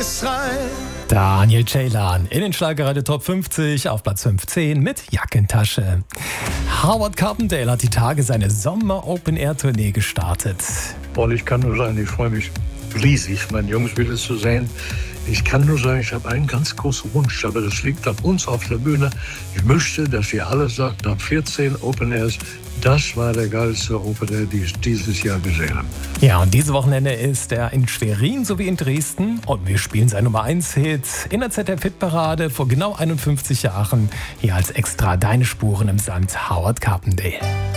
Geschrei. Daniel Ceylan in den Schlagerradio Top 50 auf Platz 15 mit Jackentasche. Howard Carpendale hat die Tage seine Sommer-Open-Air-Tournee gestartet. Und ich kann nur sagen, ich freue mich riesig, meine Jungs wieder zu sehen. Ich kann nur sagen, ich habe einen ganz großen Wunsch, aber das liegt an uns auf der Bühne. Ich möchte, dass ihr alle sagt, nach 14 Open Airs, das war der geilste Open Air, den ich dieses Jahr gesehen habe. Ja, und dieses Wochenende ist er in Schwerin sowie in Dresden. Und wir spielen sein Nummer 1-Hit in der ZDF-Hitparade vor genau 51 Jahren. Hier als Extra Deine Spuren im Sand, Howard Carpendale.